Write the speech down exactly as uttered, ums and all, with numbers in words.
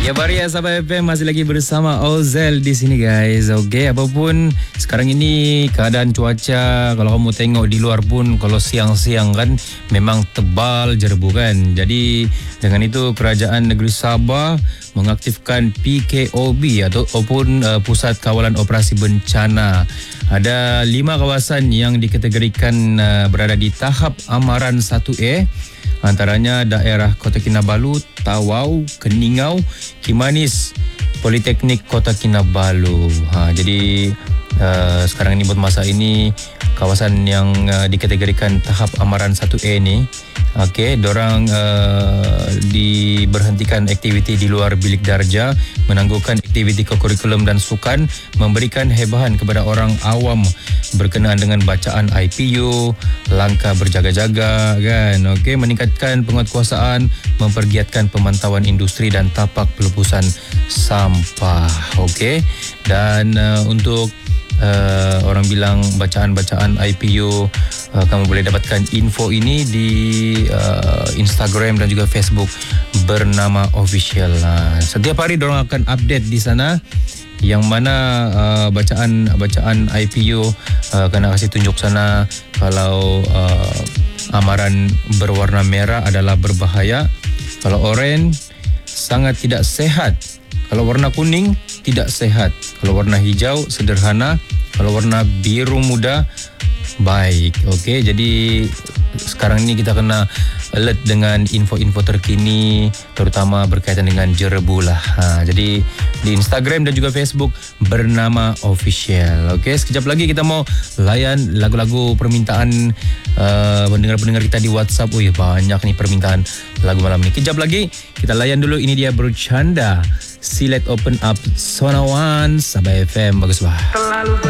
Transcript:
Ya, Baria Sabah F M masih lagi bersama Ozel di sini, guys. Okey, apapun sekarang ini keadaan cuaca, kalau kamu tengok di luar pun kalau siang-siang kan memang tebal jerebu kan. Jadi dengan itu kerajaan negeri Sabah mengaktifkan P K O B ataupun uh, Pusat Kawalan Operasi Bencana. Ada lima kawasan yang dikategorikan uh, berada di tahap amaran satu A. Antaranya daerah Kota Kinabalu, Tawau, Keningau, Kimanis, Politeknik Kota Kinabalu. Ha, jadi uh, sekarang ini buat masa ini kawasan yang uh, dikategorikan tahap amaran satu A ni, okey, dorang uh, diberhentikan aktiviti di luar bilik darjah, menangguhkan aktiviti kokurikulum dan sukan, memberikan hebahan kepada orang awam berkenaan dengan bacaan I P U, langkah berjaga-jaga kan, okey, meningkatkan penguatkuasaan, mempergiatkan pemantauan industri dan tapak pelebusan sampah, okey. Dan uh, untuk Uh, orang bilang bacaan-bacaan I P U, uh, kamu boleh dapatkan info ini di uh, Instagram dan juga Facebook bernama Official. Uh, setiap hari dorang akan update di sana yang mana uh, bacaan-bacaan I P U uh, kena kasih tunjuk sana. Kalau uh, amaran berwarna merah adalah berbahaya, kalau oranye sangat tidak sehat, kalau warna kuning tidak sehat, kalau warna hijau sederhana, kalau warna biru muda baik. Okey, jadi sekarang ini kita kena alert dengan info-info terkini, terutama berkaitan dengan jerebu lah. Ha, jadi di Instagram dan juga Facebook bernama Official. Okey, sekejap lagi kita mau layan lagu-lagu permintaan uh, pendengar-pendengar kita di WhatsApp. Ui, banyak nih permintaan lagu malam ini. Kejap lagi kita layan dulu. Ini dia Bercanda, Silet Open Up, Sona One, Sabah F M. Bagus bah.